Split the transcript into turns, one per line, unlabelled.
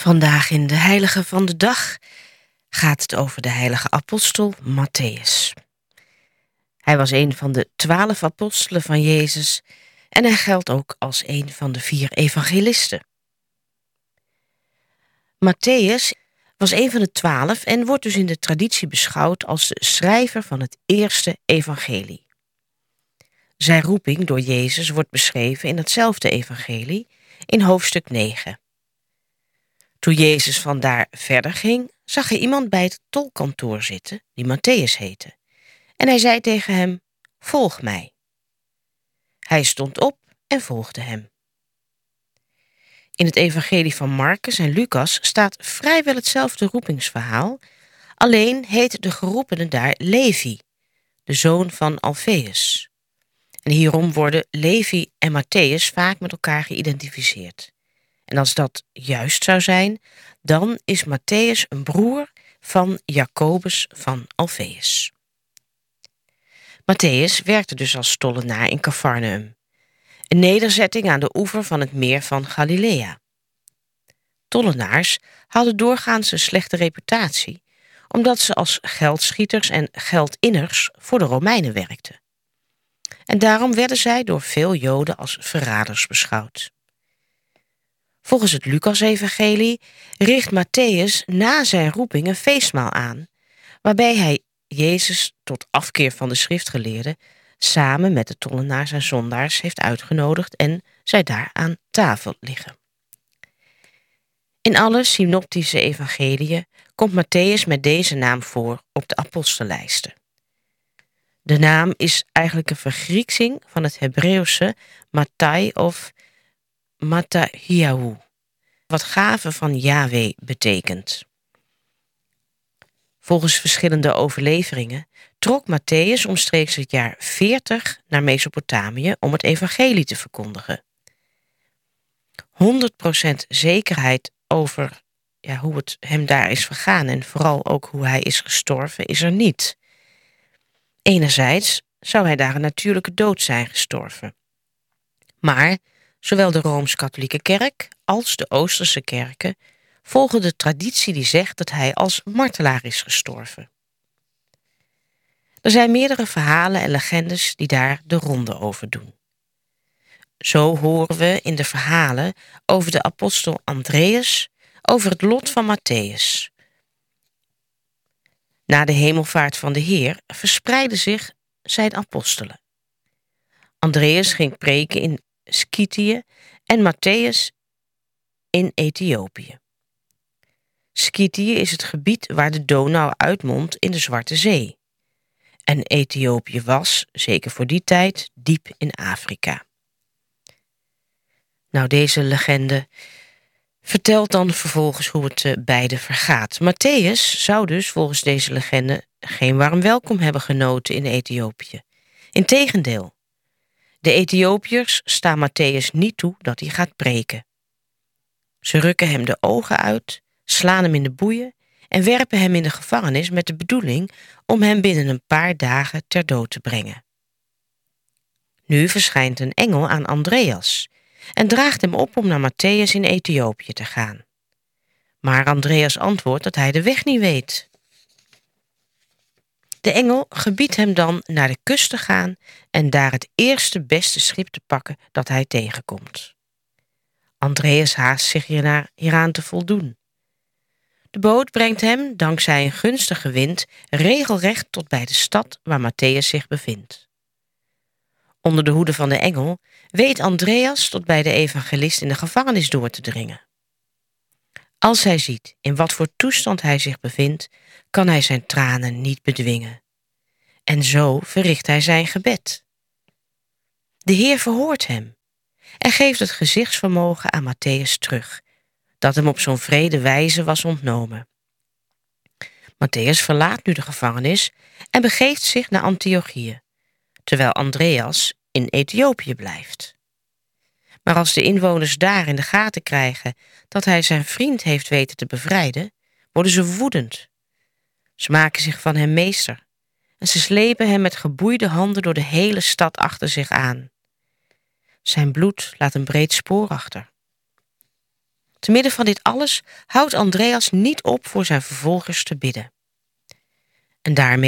Vandaag in de Heilige van de Dag gaat het over de heilige apostel Mattheüs. Hij was een van de 12 apostelen van Jezus en hij geldt ook als een van de 4 evangelisten. Mattheüs was een van de 12 en wordt dus in de traditie beschouwd als de schrijver van het eerste evangelie. Zijn roeping door Jezus wordt beschreven in hetzelfde evangelie in hoofdstuk 9. Toen Jezus vandaar verder ging, zag hij iemand bij het tolkantoor zitten, die Mattheüs heette. En hij zei tegen hem, volg mij. Hij stond op en volgde hem. In het evangelie van Marcus en Lucas staat vrijwel hetzelfde roepingsverhaal, alleen heet de geroepene daar Levi, de zoon van Alfeus. En hierom worden Levi en Mattheüs vaak met elkaar geïdentificeerd. En als dat juist zou zijn, dan is Mattheüs een broer van Jacobus van Alfeus. Mattheüs werkte dus als tollenaar in Capharnaüm, een nederzetting aan de oever van het meer van Galilea. Tollenaars hadden doorgaans een slechte reputatie, omdat ze als geldschieters en geldinners voor de Romeinen werkten. En daarom werden zij door veel Joden als verraders beschouwd. Volgens het Lucas-evangelie richt Mattheüs na zijn roeping een feestmaal aan, waarbij hij Jezus tot afkeer van de schriftgeleerden samen met de tollenaars en zondaars heeft uitgenodigd en zij daar aan tafel liggen. In alle synoptische evangeliën komt Mattheüs met deze naam voor op de apostellijsten. De naam is eigenlijk een vergrieksing van het Hebreeuwse Matthai of Mattathiyahu, wat gave van Yahweh betekent. Volgens verschillende overleveringen trok Mattheüs omstreeks het jaar 40 naar Mesopotamië om het evangelie te verkondigen. 100% zekerheid over hoe het hem daar is vergaan en vooral ook hoe hij is gestorven is er niet. Enerzijds zou hij daar een natuurlijke dood zijn gestorven. Maar zowel de Rooms-Katholieke Kerk als de Oosterse kerken volgen de traditie die zegt dat hij als martelaar is gestorven. Er zijn meerdere verhalen en legendes die daar de ronde over doen. Zo horen we in de verhalen over de apostel Andreas over het lot van Mattheüs. Na de hemelvaart van de Heer verspreidden zich zijn apostelen. Andreas ging preken in Skythië en Mattheüs in Ethiopië. Skythië is het gebied waar de Donau uitmondt in de Zwarte Zee. En Ethiopië was, zeker voor die tijd, diep in Afrika. Nou, deze legende vertelt dan vervolgens hoe het beide vergaat. Mattheüs zou dus volgens deze legende geen warm welkom hebben genoten in Ethiopië. Integendeel, de Ethiopiërs staan Mattheüs niet toe dat hij gaat preken. Ze rukken hem de ogen uit, slaan hem in de boeien en werpen hem in de gevangenis met de bedoeling om hem binnen een paar dagen ter dood te brengen. Nu verschijnt een engel aan Andreas en draagt hem op om naar Mattheüs in Ethiopië te gaan. Maar Andreas antwoordt dat hij de weg niet weet. De engel gebiedt hem dan naar de kust te gaan en daar het eerste beste schip te pakken dat hij tegenkomt. Andreas haast zich hieraan te voldoen. De boot brengt hem, dankzij een gunstige wind, regelrecht tot bij de stad waar Mattheüs zich bevindt. Onder de hoede van de engel weet Andreas tot bij de evangelist in de gevangenis door te dringen. Als hij ziet in wat voor toestand hij zich bevindt, kan hij zijn tranen niet bedwingen. En zo verricht hij zijn gebed. De Heer verhoort hem en geeft het gezichtsvermogen aan Mattheüs terug, dat hem op zo'n wrede wijze was ontnomen. Mattheüs verlaat nu de gevangenis en begeeft zich naar Antiochië, terwijl Andreas in Ethiopië blijft. Maar als de inwoners daar in de gaten krijgen dat hij zijn vriend heeft weten te bevrijden, worden ze woedend. Ze maken zich van hem meester en ze slepen hem met geboeide handen door de hele stad achter zich aan. Zijn bloed laat een breed spoor achter. Te midden van dit alles houdt Andreas niet op voor zijn vervolgers te bidden. En daarmee